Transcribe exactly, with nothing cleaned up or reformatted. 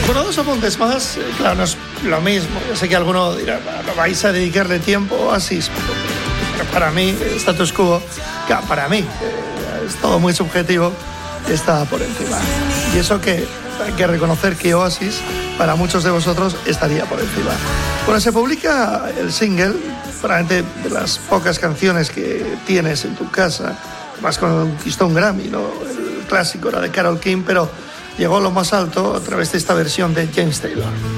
Bueno, dos apuntes más. Claro, no es lo mismo. Yo sé que alguno dirá, vais a dedicarle tiempo a Oasis. Pero para mí, Status Quo, claro, para mí, eh, es todo muy subjetivo, está por encima. Y eso que hay que reconocer que Oasis, para muchos de vosotros, estaría por encima. Bueno, se publica el single, probablemente de las pocas canciones que tienes en tu casa, más conquistó un Grammy, ¿no? El clásico era de Carole King, pero llegó a lo más alto a través de esta versión de James Taylor.